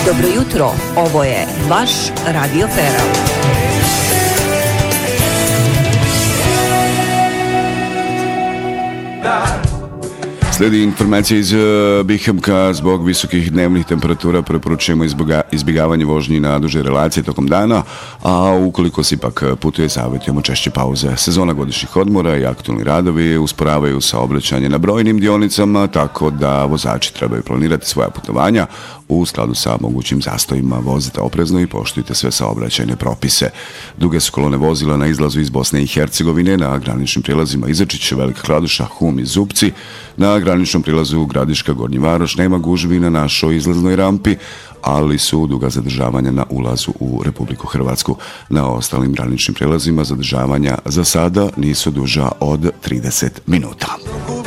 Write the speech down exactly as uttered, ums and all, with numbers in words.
Dobro jutro, ovo je vaš Radio Feral. Slijedi informacija iz Bihemka. Zbog visokih dnevnih temperatura preporučujemo izbjegavanje vožnji na duže relacije tokom dana, a ukoliko se ipak putuje, savjetujemo češće pauze. Sezona godišnjih odmora i aktualni radovi usporavaju saobraćanje na brojnim dionicama, tako da vozači trebaju planirati svoja putovanja u skladu sa mogućim zastojima. Vozite oprezno i poštujte sve saobraćajne propise. Duge su kolone vozila na izlazu iz Bosne i Hercegovine na graničnim prijelazima Izačić, Velika Kladuša, Hum i Zupci. Na graničnom prilazu Gradiška, Gornji Varoš nema gužvi na našoj izlaznoj rampi, ali su duga zadržavanja na ulazu u Republiku Hrvatsku. Na ostalim graničnim prijelazima zadržavanja za sada nisu duža od trideset minuta.